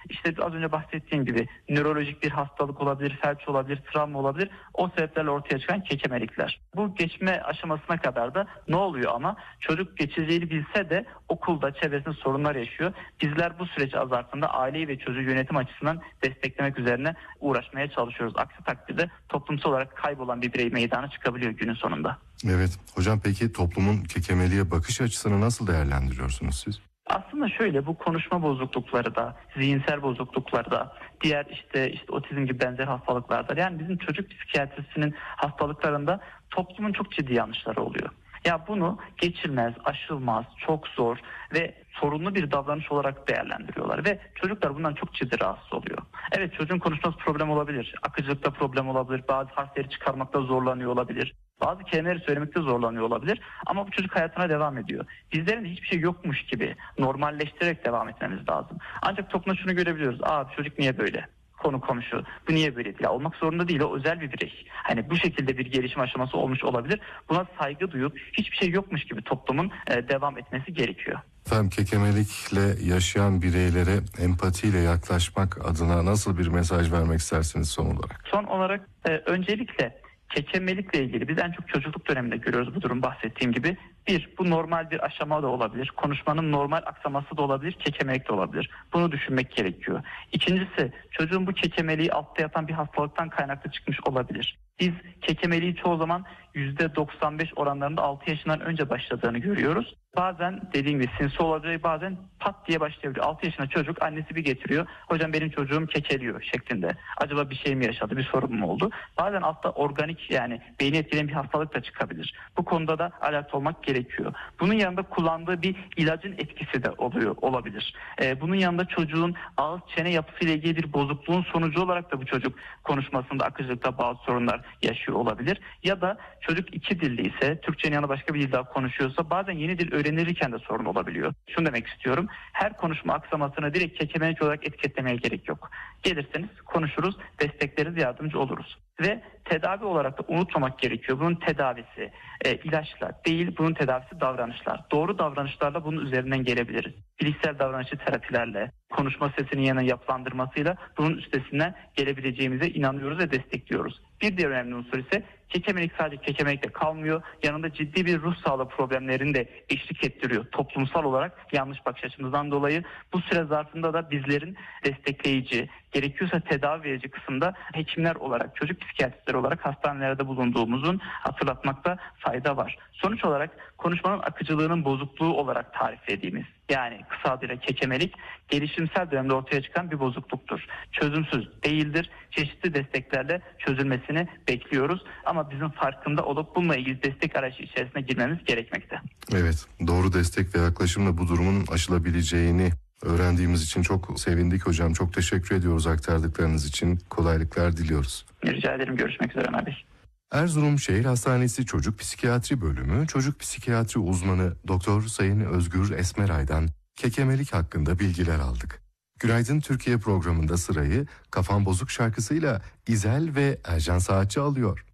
İşte az önce bahsettiğim gibi nörolojik bir hastalık olabilir, felç olabilir, travma olabilir. O sebeplerle ortaya çıkan kekemelikler. Bu geçme aşamasına kadar da ne oluyor ama çocuk geçeceğini bilse de okulda çevresinde sorunlar yaşıyor. Bizler bu süreç zarfında aileyi ve çocuğu yönetim açısından desteklemek üzerine uğraşmaya çalışıyoruz. Aksi takdirde toplumsal olarak kaybolan bir birey meydana çıkabiliyor günün sonunda. Evet. Hocam peki toplumun kekemeliğe bakış açısını nasıl değerlendiriyorsunuz siz? Aslında şöyle, bu konuşma bozuklukları da, zihinsel bozuklukları da, diğer işte otizm gibi benzer hastalıklarda, yani bizim çocuk psikiyatrisinin hastalıklarında toplumun çok ciddi yanlışları oluyor. Ya bunu geçilmez, aşılmaz, çok zor ve sorunlu bir davranış olarak değerlendiriyorlar ve çocuklar bundan çok ciddi rahatsız oluyor. Evet, çocuğun konuşması problem olabilir, akıcılıkta problem olabilir, bazı harfleri çıkarmakta zorlanıyor olabilir, bazı kelimeleri söylemekte zorlanıyor olabilir ama bu çocuk hayatına devam ediyor. Bizlerin de hiçbir şey yokmuş gibi normalleştirerek devam etmemiz lazım. Ancak toplumda şunu görebiliyoruz: çocuk niye böyle? Konu komşu. Bu niye böyle? Ya olmak zorunda değil. O özel bir birey. Hani bu şekilde bir gelişim aşaması olmuş olabilir. Buna saygı duyup hiçbir şey yokmuş gibi toplumun devam etmesi gerekiyor. Efendim, kekemelikle yaşayan bireylere empatiyle yaklaşmak adına nasıl bir mesaj vermek istersiniz son olarak? Son olarak öncelikle kekemelikle ilgili biz en çok çocukluk döneminde görüyoruz bu durum, bahsettiğim gibi. Bu normal bir aşama da olabilir. Konuşmanın normal aksaması da olabilir, kekemelik de olabilir. Bunu düşünmek gerekiyor. İkincisi, çocuğun bu kekemeliği altta yatan bir hastalıktan kaynaklı çıkmış olabilir. Biz kekemeliği çoğu zaman %95 oranlarında 6 yaşından önce başladığını görüyoruz. Bazen dediğim gibi sinsi olabilir, bazen pat diye başlayabiliyor. 6 yaşında çocuk, annesi bir getiriyor: hocam benim çocuğum kekeliyor şeklinde. Acaba bir şey mi yaşadı, bir sorun mu oldu? Bazen altta organik, yani beyni etkileyen bir hastalık da çıkabilir. Bu konuda da alert olmak gerekiyor. Bunun yanında kullandığı bir ilacın etkisi de olabilir. Bunun yanında çocuğun ağız çene yapısıyla ilgili bir bozukluğun sonucu olarak da bu çocuk konuşmasında, akıcılıkta bazı sorunlar yaşıyor olabilir. Ya da çocuk iki dilli ise, Türkçenin yanında başka bir dil daha konuşuyorsa, bazen yeni dil öğrenirken de sorun olabiliyor. Şunu demek istiyorum: her konuşma aksamasını direkt kekemelik olarak etiketlemeye gerek yok. Gelirseniz konuşuruz, destekleriz, yardımcı oluruz. Ve tedavi olarak da unutmamak gerekiyor: bunun tedavisi ilaçlar değil, bunun tedavisi davranışlar. Doğru davranışlarla bunun üzerinden gelebiliriz. Bilişsel davranışçı terapilerle, konuşma sesinin yanına yapılandırmasıyla bunun üstesinden gelebileceğimize inanıyoruz ve destekliyoruz. Bir diğer önemli unsur ise kekemelik sadece kekemelikle kalmıyor. Yanında ciddi bir ruh sağlığı problemlerini de eşlik ettiriyor. Toplumsal olarak yanlış bakış açımızdan dolayı bu süre zarfında da bizlerin destekleyici, gerekiyorsa tedavi verici kısımda hekimler olarak, çocuk psikiyatristleri olarak hastanelerde bulunduğumuzun hatırlatmakta fayda var. Sonuç olarak konuşmanın akıcılığının bozukluğu olarak tariflediğimiz, yani kısa adıyla kekemelik, gelişimsel dönemde ortaya çıkan bir bozukluktur. Çözümsüz değildir. Çeşitli desteklerle çözülmesini bekliyoruz. Ama bizim farkında olup bununla ilgili destek arayışı içerisine girmemiz gerekmekte. Evet, doğru destek ve yaklaşımla bu durumun aşılabileceğini öğrendiğimiz için çok sevindik hocam. Çok teşekkür ediyoruz aktardıklarınız için. Kolaylıklar diliyoruz. Rica ederim. Görüşmek üzere Ömer Bey. Erzurum Şehir Hastanesi Çocuk Psikiyatri Bölümü Çocuk Psikiyatri Uzmanı Doktor Sayın Özgür Esmeray'dan kekemelik hakkında bilgiler aldık. Günaydın Türkiye programında sırayı Kafam Bozuk şarkısıyla İzel ve Ercan Saatçi alıyor.